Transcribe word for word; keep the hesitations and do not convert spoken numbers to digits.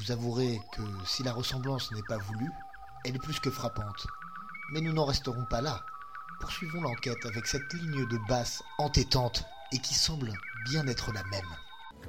Vous avouerez que si la ressemblance n'est pas voulue, elle est plus que frappante. Mais nous n'en resterons pas là. Poursuivons l'enquête avec cette ligne de basse entêtante et qui semble bien être la même.